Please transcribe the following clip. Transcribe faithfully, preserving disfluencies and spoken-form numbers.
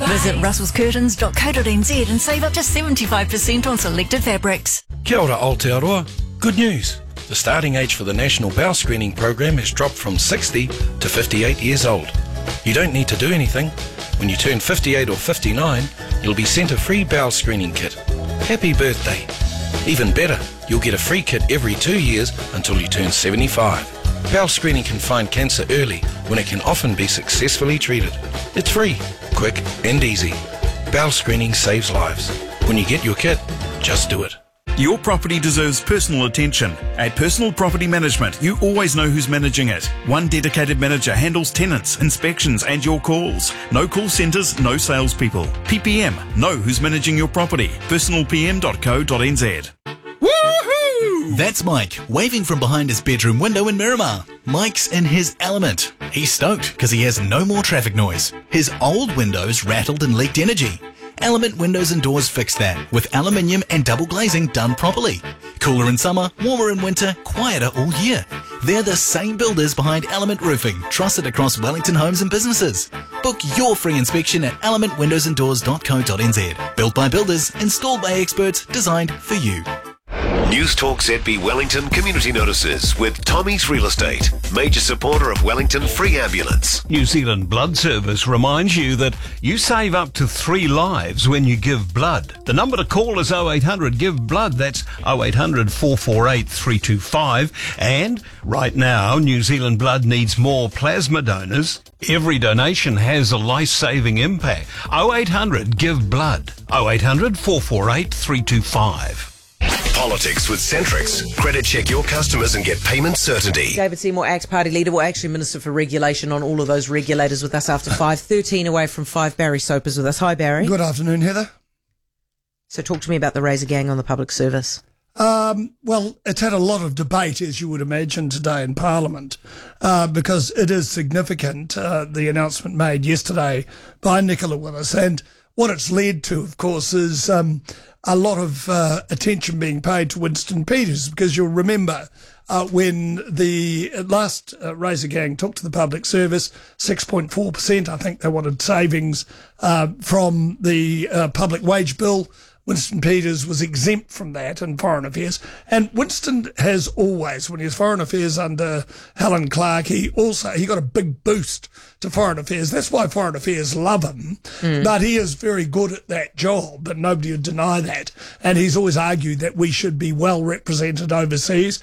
Visit russells curtains dot co dot n z and save up to seventy-five percent on selected fabrics. Kia ora Aotearoa. Good news. The starting age for the National Bowel Screening Program has dropped from sixty to fifty-eight years old. You don't need to do anything. When you turn fifty-eight or fifty-nine, you'll be sent a free bowel screening kit. Happy birthday. Even better, you'll get a free kit every two years until you turn seventy-five. Bowel screening can find cancer early when it can often be successfully treated. It's free, quick and easy. Bowel screening saves lives. When you get your kit, just do it. Your property deserves personal attention. At Personal Property Management, you always know who's managing it. One dedicated manager handles tenants, inspections and your calls. No call centres, no salespeople. P P M, know who's managing your property. personal p m dot co dot n z. Woohoo! That's Mike, waving from behind his bedroom window in Miramar. Mike's in his element. He's stoked because he has no more traffic noise. His old windows rattled and leaked energy. Element Windows and Doors fixed that, with aluminium and double glazing done properly. Cooler in summer, warmer in winter, quieter all year. They're the same builders behind Element Roofing, trusted across Wellington homes and businesses. Book your free inspection at element windows and doors dot co dot n z. Built by builders, installed by experts, designed for you. News Talk Z B Wellington Community Notices with Tommy's Real Estate, major supporter of Wellington Free Ambulance. New Zealand Blood Service reminds you that you save up to three lives when you give blood. The number to call is oh eight hundred give blood. That's oh eight hundred, four four eight, three two five. And right now, New Zealand Blood needs more plasma donors. Every donation has a life-saving impact. oh eight hundred give blood. oh eight hundred, four four eight, three two five. Politics with Centrix. Credit check your customers and get payment certainty. David Seymour, ACT Party leader, well, actually Minister for Regulation on all of those regulators with us after five. thirteen away from five. Barry Soper's with us. Hi, Barry. Good afternoon, Heather. So talk to me about the Razor Gang on the public service. Um, well, it's had a lot of debate, as you would imagine, today in Parliament, uh, because it is significant, uh, the announcement made yesterday by Nicola Willis. And what it's led to, of course, is um, a lot of uh, attention being paid to Winston Peters, because you'll remember uh, when the last uh, Razor Gang took to the public service, six point four percent, I think they wanted savings uh, from the uh, public wage bill. Winston Peters was exempt from that in Foreign Affairs. And Winston has always, when he was Foreign Affairs under Helen Clark, he also, he got a big boost to Foreign Affairs. That's why Foreign Affairs love him. Mm. But he is very good at that job, and nobody would deny that. And he's always argued that we should be well represented overseas.